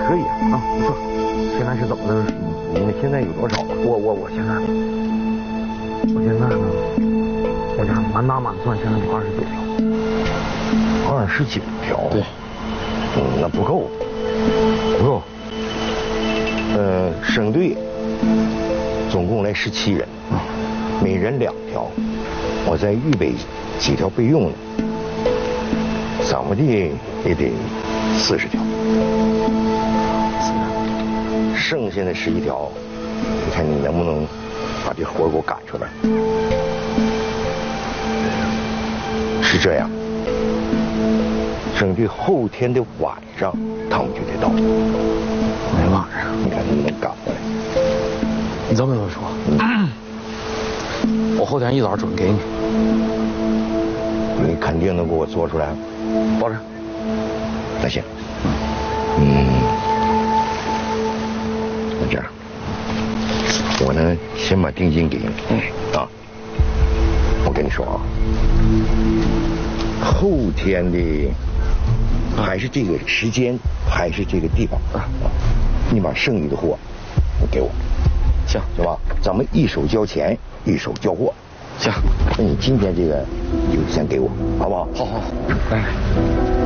可以啊，不错。现在是怎么的？你们现在有多少？我现在呢，我家满打满算现在有29条。29条？ 对。 那不够。省队总共来17人，每人2条，我再预备几条备用的，怎么的也得40条。剩下的11条，你看你能不能把这活给我赶出来？是这样，省队后天的晚上他们就得到。晚上，你看能不能赶回来？ 你这么说，我后天一早准给你。 你肯定能给我做出来？ 保证。 那行。那这样，我呢先把定金给你。啊，我跟你说啊，后天的还是这个时间，还是这个地方啊。你把剩余的货给我， 行吧？咱们一手交钱，一手交货。 行， 那你今天这个你就先给我，好不好？ 好。哎。